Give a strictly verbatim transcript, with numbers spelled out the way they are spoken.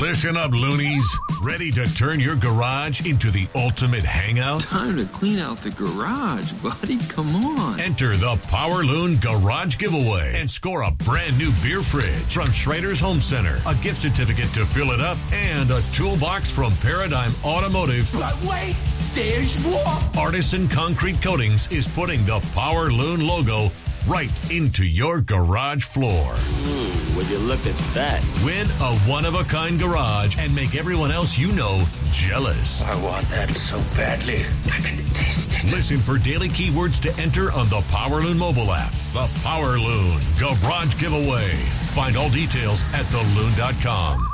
Listen up, loonies. Ready to turn your garage into the ultimate hangout? Time to clean out the garage, buddy. Come on. Enter the Power Loon Garage Giveaway and score a brand new beer fridge from Schrader's Home Center, a gift certificate to fill it up, and a toolbox from Paradigm Automotive. But wait, there's more. Artisan Concrete Coatings is putting the Power Loon logo right into your garage floor. Ooh, would you look at that? Win a one-of-a-kind garage and make everyone else you know jealous. I want that so badly. I can taste it. Listen for daily keywords to enter on the Power Loon mobile app. The Power Loon Garage Giveaway. Find all details at the loon dot com.